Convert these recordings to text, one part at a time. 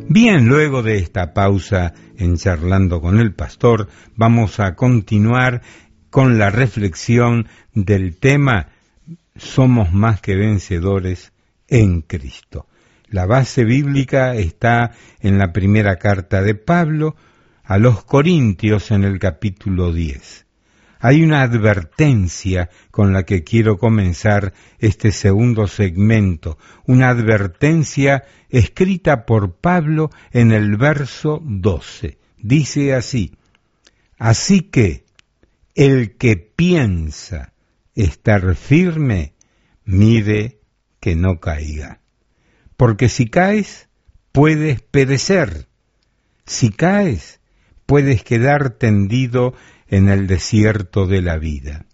Bien, luego de esta pausa en Charlando con el Pastor, vamos a continuar con la reflexión del tema Somos más que vencedores en Cristo. La base bíblica está en la primera carta de Pablo a los Corintios en el capítulo 10. Hay una advertencia con la que quiero comenzar este segundo segmento, una advertencia escrita por Pablo en el verso 12. Dice así: así que el que piensa estar firme, mire que no caiga. Porque si caes, puedes perecer. Si caes, puedes quedar tendido en el desierto de la vida.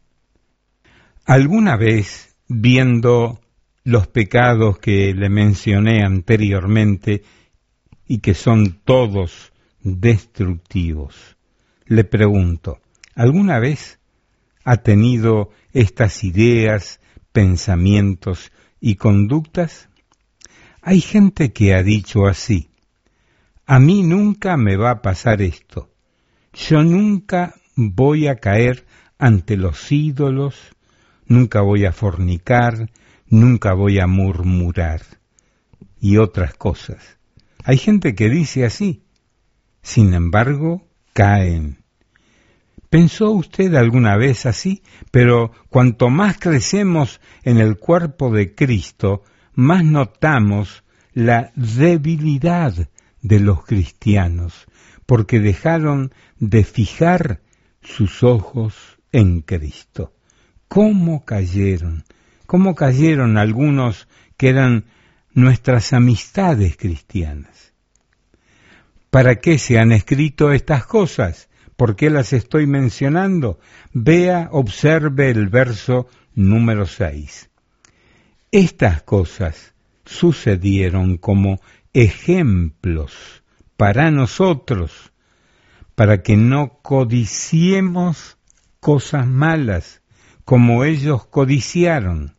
¿Alguna vez, viendo los pecados que le mencioné anteriormente y que son todos destructivos, le pregunto, ¿alguna vez ha tenido estas ideas, pensamientos y conductas? Hay gente que ha dicho así: a mí nunca me va a pasar esto, yo nunca voy a caer ante los ídolos, nunca voy a fornicar, nunca voy a murmurar, y otras cosas. Hay gente que dice así, sin embargo, caen. ¿Pensó usted alguna vez así? Pero cuanto más crecemos en el cuerpo de Cristo, más notamos la debilidad de los cristianos, porque dejaron de fijar sus ojos en Cristo. ¿Cómo cayeron? ¿Cómo cayeron algunos que eran nuestras amistades cristianas? ¿Para qué se han escrito estas cosas? ¿Por qué las estoy mencionando? Vea, observe el verso número 6. Estas cosas sucedieron como ejemplos para nosotros, para que no codiciemos cosas malas, como ellos codiciaron.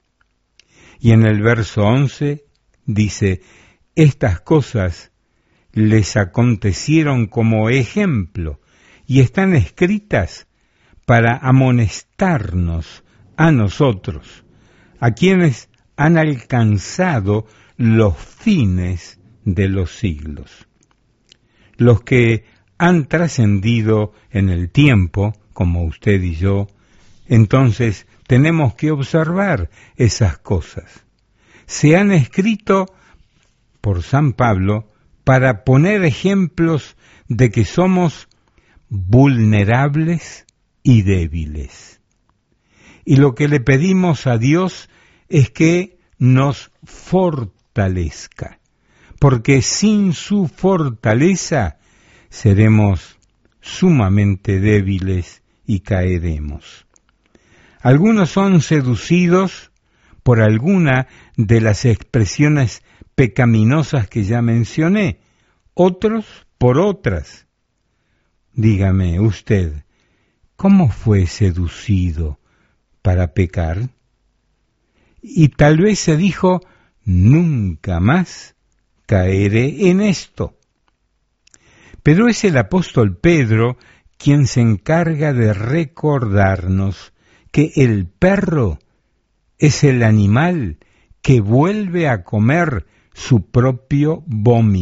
Y en el verso 11 dice, estas cosas les acontecieron como ejemplo, y están escritas para amonestarnos a nosotros, a quienes han alcanzado los fines de los siglos. Los que han trascendido en el tiempo, como usted y yo, entonces tenemos que observar esas cosas. Se han escrito por San Pablo para poner ejemplos de que somos vulnerables y débiles. Y lo que le pedimos a Dios es que nos fortalezca, porque sin su fortaleza seremos sumamente débiles y caeremos. Algunos son seducidos por alguna de las expresiones pecaminosas que ya mencioné, otros por otras. Dígame usted, ¿cómo fue seducido para pecar? Y tal vez se dijo, nunca más caeré en esto. Pero es el apóstol Pedro quien se encarga de recordarnos que el perro es el animal que vuelve a comer su propio vómito.